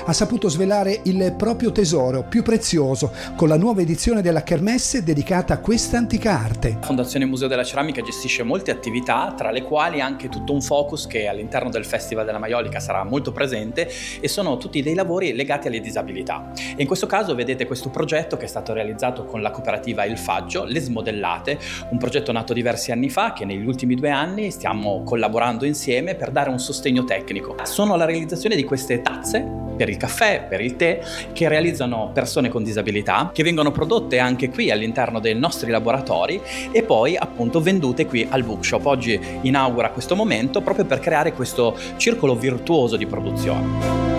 ha saputo svelare il proprio tesoro più prezioso con la nuova edizione della Kermesse dedicata a questa antica arte. La Fondazione Museo della Ceramica gestisce molte attività, tra le quali anche tutto un focus che all'interno del Festival della Maiolica sarà molto presente, e sono tutti dei lavori legati alle disabilità. E in questo caso vedete questo progetto che è stato realizzato con la cooperativa Il Faggio, Le Smodellate, un progetto nato diversi anni fa che negli ultimi 2 anni stiamo collaborando insieme per dare un sostegno tecnico. Sono la realizzazione di queste tazze per il caffè, per il tè, che realizzano persone con disabilità, che vengono prodotte anche qui all'interno dei nostri laboratori e poi appunto vendute qui al Bookshop. Oggi inaugura questo momento proprio per creare questo circolo virtuoso di produzione.